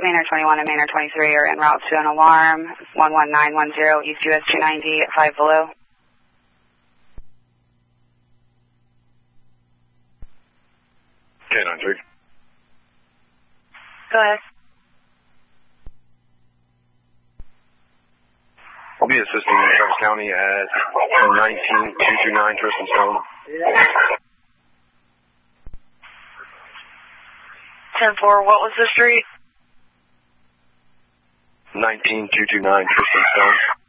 at Manor 21 and Manor 23 are en route to an alarm. 11910 East US 290 at 5 below. K93. Go ahead. I'll be assisting Travis County at 19229 Tristan Stone. 10-4, what was the street? 19229 Tristan Stone.